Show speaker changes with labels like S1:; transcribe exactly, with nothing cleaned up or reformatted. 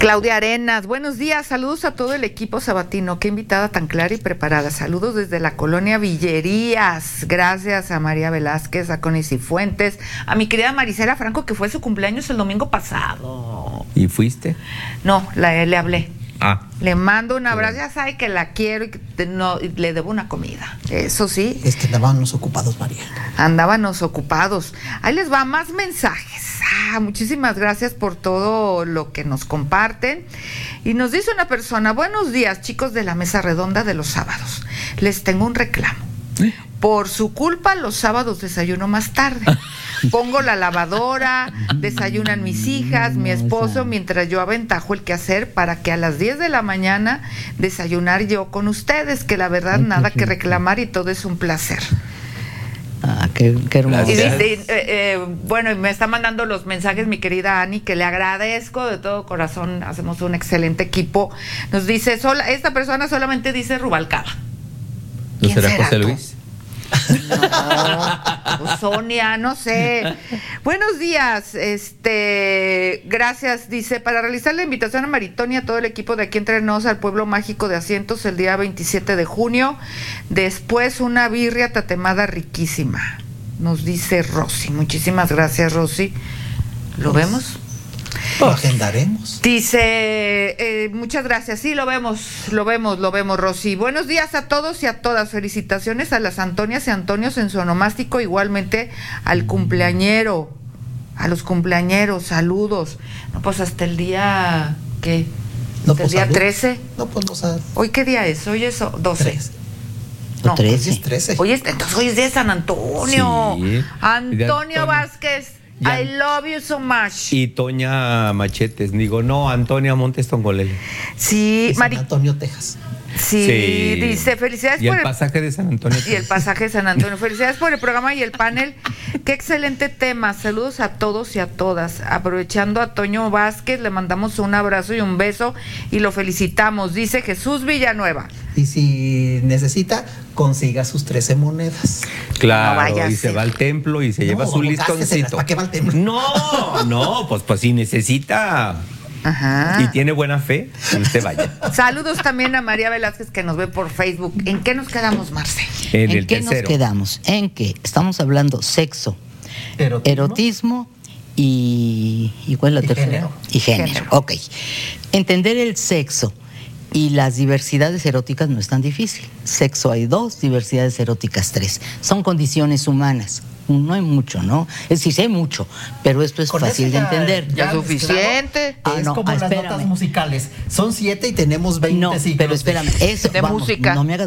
S1: Claudia Arenas, buenos días, saludos a todo el equipo sabatino, qué invitada tan clara y preparada, saludos desde la colonia Villerías, gracias a María Velázquez, a Connie Cifuentes, a mi querida Marisela Franco, que fue su cumpleaños el domingo pasado.
S2: ¿Y fuiste?
S1: No, la, le hablé.
S2: Ah.
S1: Le mando un abrazo, ya sabe que la quiero y que te, no, y le debo una comida, eso sí.
S3: Es que andábamos ocupados, María.
S1: Andábamos ocupados. Ahí les va, más mensajes. Ah, muchísimas gracias por todo lo que nos comparten. Y nos dice una persona, buenos días, chicos de la mesa redonda de los sábados. Les tengo un reclamo. Por su culpa, los sábados desayuno más tarde. Pongo la lavadora, desayunan mis hijas, mi esposo, mientras yo aventajo el quehacer para que a las diez de la mañana desayunar yo con ustedes, que la verdad nada que reclamar y todo es un placer.
S4: Ah, qué, qué hermoso.
S1: Y dice, eh, eh, bueno, y me está mandando los mensajes mi querida Ani, que le agradezco de todo corazón, hacemos un excelente equipo. Nos dice, sola, esta persona solamente dice Rubalcaba.
S2: ¿No será
S1: será
S2: José
S1: tú?
S2: Luis?
S1: No, o Sonia, no sé. Buenos días, este, gracias, dice, para realizar la invitación a Maritón y a todo el equipo de Aquí Entre Nos al Pueblo Mágico de Asientos el día veintisiete de junio, después una birria tatemada riquísima, nos dice Rosy. Muchísimas gracias, Rosy. ¿Lo
S3: Pues,
S1: vemos?
S3: Lo agendaremos.
S1: Dice, eh, muchas gracias, sí, lo vemos, lo vemos, lo vemos, Rosy. Buenos días a todos y a todas, felicitaciones a las Antonias y Antonios en su onomástico, igualmente al cumpleañero, a los cumpleañeros, saludos. No, pues hasta el día, ¿qué?
S3: No,
S1: ¿Hasta el
S3: pues,
S1: día
S3: salud.
S1: trece?
S3: No, pues no sabes.
S1: ¿Hoy qué día es? Hoy es doce.
S3: Tres.
S1: No,
S4: trece.
S3: Hoy es trece.
S1: Hoy es, entonces hoy es de San Antonio.
S2: Sí.
S1: Antonio
S2: Ya-
S1: Vázquez,
S2: Ya-
S1: I love you so much.
S2: Y Toña Machetes, digo, no, Antonia Montes Tongolele.
S1: Sí,
S3: De San
S1: Mari.
S3: Antonio, Texas.
S1: Sí,
S2: Sí.
S1: dice, felicidades
S2: Y
S1: por
S2: el
S1: el
S2: pasaje de San Antonio.
S1: y el pasaje de San Antonio. Felicidades por el programa y el panel. Qué excelente tema. Saludos a todos y a todas. Aprovechando a Toño Vázquez, le mandamos un abrazo y un beso y lo felicitamos. Dice Jesús Villanueva.
S3: Y si necesita, consiga sus trece monedas.
S2: Claro,
S1: No vaya a
S2: y se
S1: ser.
S2: va al templo y se
S3: No,
S2: lleva su
S3: gásteselas,
S2: listoncito.
S3: ¿para qué va al templo?
S2: No, no, pues, pues si necesita
S1: Ajá.
S2: y tiene buena fe, usted vaya.
S1: Saludos también a María Velázquez que nos ve por Facebook. ¿En qué nos quedamos, Marce?
S2: En,
S4: ¿En
S2: el
S4: qué
S2: tercero.
S4: nos quedamos? En que estamos hablando sexo,
S3: Erotismo.
S4: erotismo y, ¿y cuál es la
S3: Y
S4: tercera?
S3: género.
S4: Y género.
S1: Género.
S4: Ok. Entender el sexo y las diversidades eróticas no es tan difícil. Sexo hay dos, diversidades eróticas tres. Son condiciones humanas. No hay mucho, ¿no? Es decir, sí hay mucho, pero esto es
S3: Con
S4: fácil
S3: eso
S4: de
S3: ya-
S4: entender.
S1: Ya suficiente.
S4: Ah,
S3: Es
S4: no,
S3: como
S4: ah,
S3: las
S4: espérame.
S3: notas musicales. Son siete y tenemos veinte
S4: No,
S3: siglos.
S4: pero espérame, eso
S1: De
S4: vamos,
S1: música.
S4: no me hagas